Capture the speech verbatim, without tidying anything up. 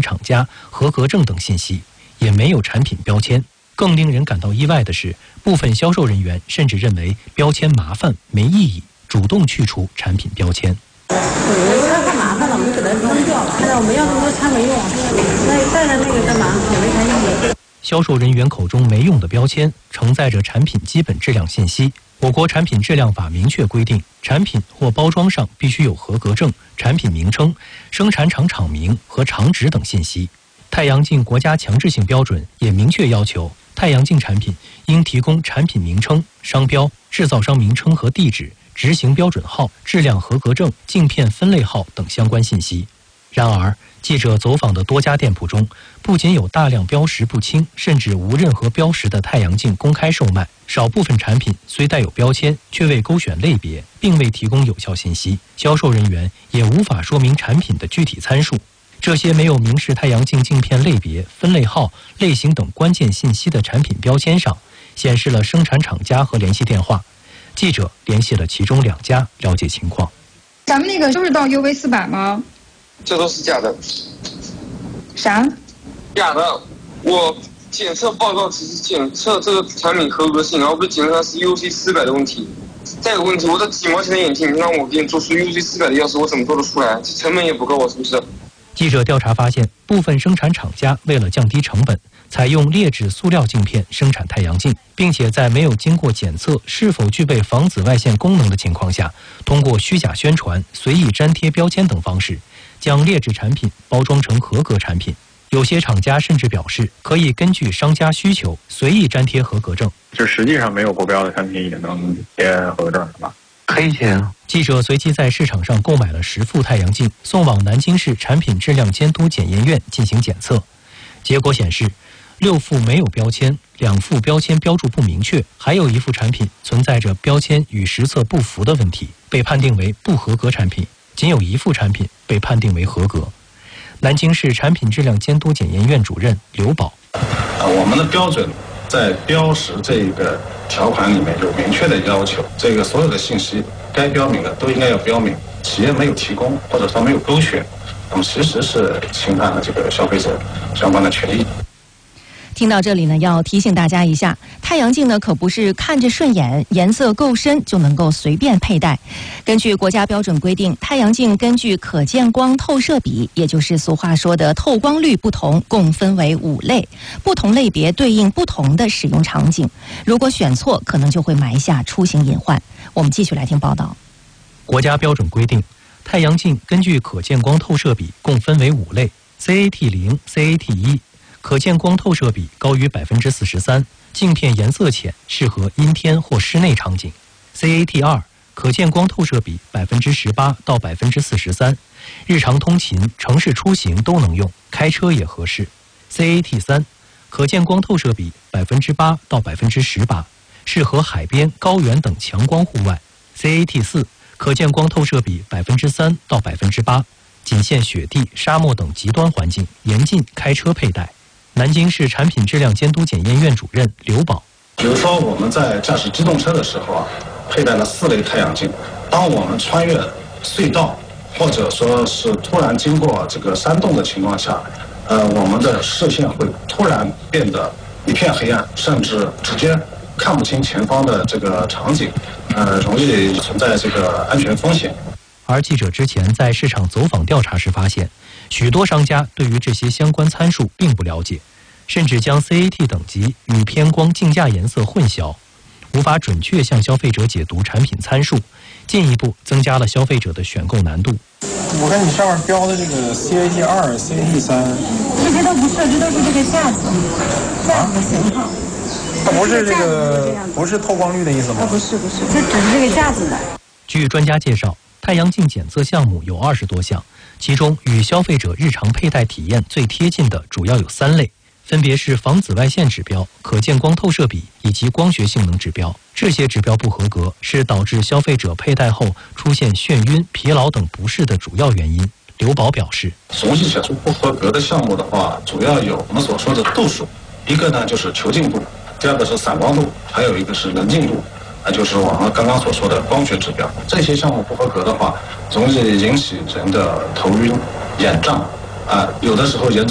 厂家、合格证等信息，也没有产品标签。更令人感到意外的是，部分销售人员甚至认为标签麻烦没意义，主动去除产品标签。 我们看太麻烦了，我们给它扔掉了。现在我们要这么多餐没用，那带着那个干嘛？也没啥意义。 销售人员口中没用的标签，承载着产品基本质量信息。我国产品质量法明确规定，产品或包装上必须有合格证、产品名称、生产厂厂名和厂址等信息。太阳镜国家强制性标准也明确要求，太阳镜产品应提供产品名称、商标、制造商名称和地址、执行标准号、质量合格证、镜片分类号等相关信息。然而，记者走访的多家店铺中，不仅有大量标识不清甚至无任何标识的太阳镜公开售卖，少部分产品虽带有标签，却未勾选类别，并未提供有效信息，销售人员也无法说明产品的具体参数。这些没有明示太阳镜镜片类别、分类号、类型等关键信息的产品标签上，显示了生产厂家和联系电话。记者联系了其中两家，了解情况。 咱们那个都是到 U V 四百吗？ 这都是假的。 啥？ 假的。我检测报告只是检测这个产品合格性，然后被检测是 U C 四百的问题。再有个问题，我这几毛钱的眼镜，让我给你做出 U C 四百的钥匙，我怎么做得出来？这成本也不够啊，是不是？ 记者调查发现，部分生产厂家为了降低成本，采用劣质塑料镜片生产太阳镜，并且在没有经过检测是否具备防紫外线功能的情况下，通过虚假宣传、随意粘贴标签等方式，将劣质产品包装成合格产品。有些厂家甚至表示，可以根据商家需求随意粘贴合格证。 就实际上没有国标的产品也能贴合格证是吧？可以贴啊。 记者随即在市场上购买了十副太阳镜，送往南京市产品质量监督检验院进行检测。结果显示，六副没有标签，两副标签标注不明确，还有一副产品存在着标签与实测不符的问题，被判定为不合格产品。仅有一副产品被判定为合格。南京市产品质量监督检验院主任刘宝： 啊，我们的标准在标识这个条款里面有明确的要求，这个所有的信息该标明的都应该要标明，企业没有提供或者说没有勾选，那么其实是侵犯了这个消费者相关的权益。 听到这里呢，要提醒大家一下，太阳镜呢可不是看着顺眼、颜色够深就能够随便佩戴。根据国家标准规定，太阳镜根据可见光透射比，也就是俗话说的透光率不同，共分为五类，不同类别对应不同的使用场景。如果选错，可能就会埋下出行隐患。我们继续来听报道。 国家标准规定，太阳镜根据可见光透射比共分为五类 ：C A T 零、C A T 一。可见光透射比高于百分之四十三，镜片颜色浅，适合阴天或室内场景。C A T 二，可见光透射比百分之十八到百分之四十三，日常通勤、城市出行都能用，开车也合适。C A T 三，可见光透射比百分之八到百分之十八，适合海边、高原等强光户外。C A T 四，可见光透射比百分之三到百分之八，仅限雪地、沙漠等极端环境，严禁开车佩戴。南京市产品质量监督检验院主任刘宝： 比如说我们在驾驶机动车的时候啊，佩戴了四类太阳镜。当我们穿越隧道，或者说是突然经过这个山洞的情况下，呃，我们的视线会突然变得一片黑暗，甚至直接看不清前方的这个场景，呃，容易存在这个安全风险。 而记者之前在市场走访调查时发现，许多商家对于这些相关参数并不了解，甚至将 C A T 等级与偏光镜架颜色混淆，无法准确向消费者解读产品参数，进一步增加了消费者的选购难度。 我看你上面标的这个 C A T 二、C A T 三， 这些都不是，这都是这个架子，架子的型号。 它不是这个，不是透光率的意思吗？ 不是不是，这只是这个架子的。 据专家介绍，太阳镜检测项目有二十多项，其中与消费者日常佩戴体验最贴近的主要有三类，分别是防紫外线指标、可见光透射比以及光学性能指标。这些指标不合格，是导致消费者佩戴后出现眩晕、疲劳等不适的主要原因。刘宝表示， 总体写出不合格的项目的话，主要有我们所说的度数，一个呢就是球径度，第二个是散光度，还有一个是棱镜度。那就是我们刚刚所说的光学指标，这些项目不合格的话，容易引起人的头晕、眼胀，啊，有的时候严重。